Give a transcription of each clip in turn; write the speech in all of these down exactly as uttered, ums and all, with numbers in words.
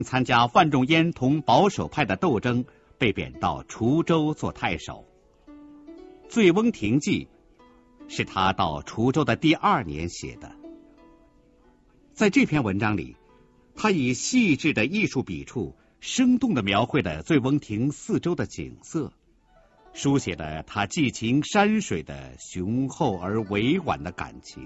参加范仲淹同保守派的斗争，被贬到滁州做太守。《醉翁亭记》是他到滁州的第二年写的。在这篇文章里，他以细致的艺术笔触，生动地描绘了醉翁亭四周的景色，书写了他寄情山水的雄厚而委婉的感情。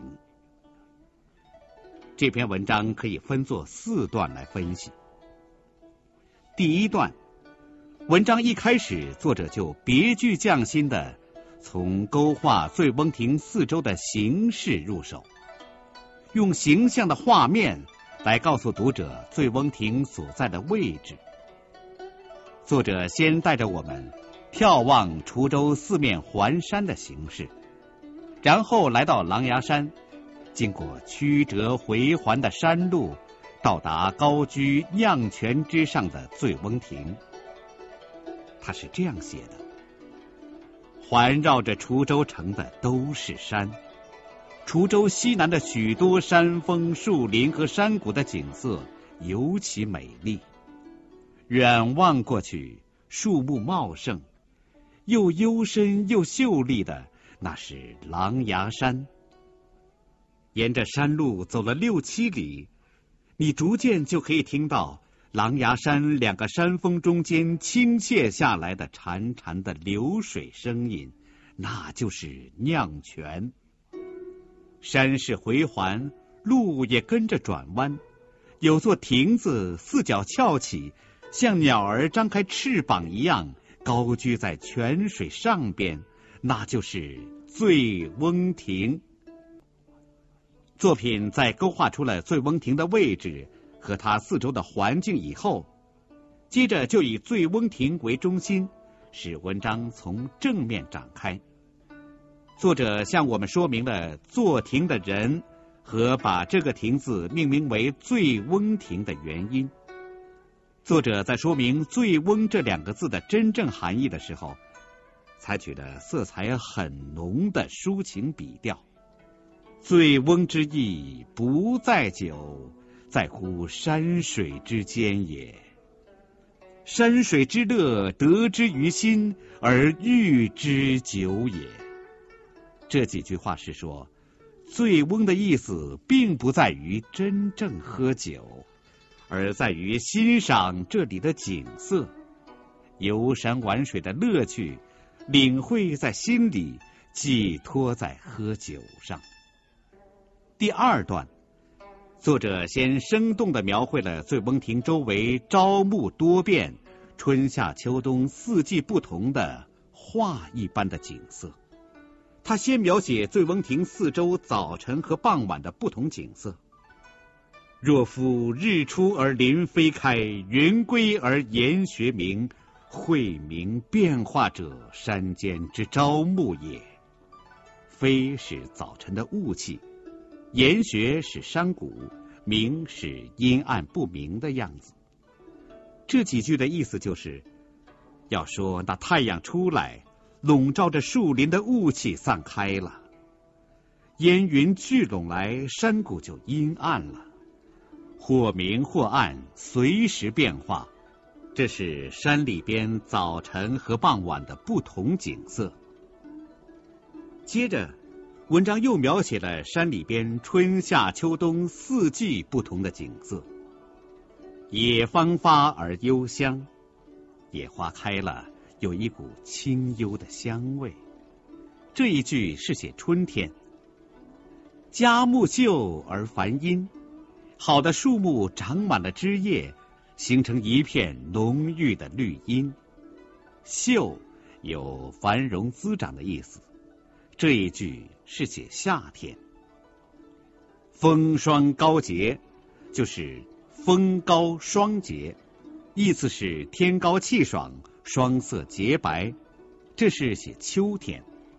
这篇文章可以分作四段来分析。第一段，文章一开始，作者就别具匠心的从勾画醉翁亭四周的形势入手，用形象的画面来告诉读者醉翁亭所在的位置。作者先带着我们眺望滁州四面环山的形势，然后来到狼牙山，经过曲折回环的山路，到达高居酿泉之上的醉翁亭。他是这样写的：环绕着滁州城的都是山，滁州西南的许多山峰、树林和山谷的景色尤其美丽。远望过去，树木茂盛，又幽深又秀丽的，那是狼牙山。沿着山路走了六七里，你逐渐就可以听到狼牙山两个山峰中间倾泻下来的潺潺的流水声音，那就是酿泉。山势回环，路也跟着转弯，有座亭子四角翘起，像鸟儿张开翅膀一样高居在泉水上边，那就是醉翁亭。作品在勾画出了醉翁亭的位置和它四周的环境以后，接着就以醉翁亭为中心，使文章从正面展开。作者向我们说明了坐亭的人和把这个亭子命名为醉翁亭的原因。作者在说明醉翁这两个字的真正含义的时候，采取了色彩很浓的抒情笔调。醉翁之意不在酒，在乎山水之间也。山水之乐得之于心，而寓之酒也。这几句话是说，醉翁的意思并不在于真正喝酒，而在于欣赏这里的景色，游山玩水的乐趣领会在心里，寄托在喝酒上。第二段，作者先生动地描绘了醉翁亭周围朝暮多变、春夏秋冬四季不同的画一般的景色。他先描写醉翁亭四周早晨和傍晚的不同景色。若夫日出而林霏开，云归而岩穴明，晦明变化者，山间之朝暮也。霏是早晨的雾气，岩穴是山谷，明是阴暗不明的样子。这几句的意思就是，要说那太阳出来，笼罩着树林的雾气散开了，烟云聚拢来，山谷就阴暗了，或明或暗，随时变化。这是山里边早晨和傍晚的不同景色。接着文章又描写了山里边春夏秋冬四季不同的景色。野芳发而幽香，野花开了，有一股清幽的香味。这一句是写春天。佳木秀而繁阴，好的树木长满了枝叶，形成一片浓郁的绿荫。秀有繁荣滋长的意思，这一句是写夏天。风霜高洁就是风高霜洁，意思是天高气爽，霜色洁白，这是写秋天。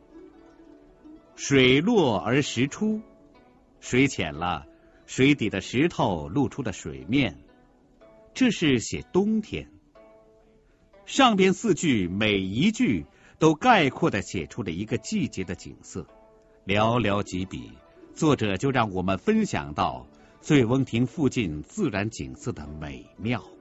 水落而石出，水浅了，水底的石头露出了水面，这是写冬天。上边四句每一句都概括地写出了一个季节的景色，寥寥几笔，作者就让我们分享到醉翁亭附近自然景色的美妙。